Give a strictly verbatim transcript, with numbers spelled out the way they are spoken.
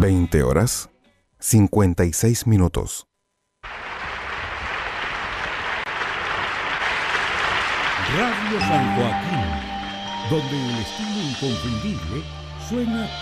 veinte horas, cincuenta y seis minutos. Radio San Joaquín, donde el estilo inconfundible suena